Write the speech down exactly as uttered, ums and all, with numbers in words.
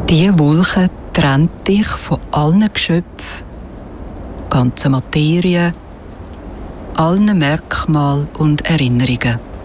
Diese Wolke trennt dich von allen Geschöpfen, ganzen Materien, allen Merkmalen und Erinnerungen.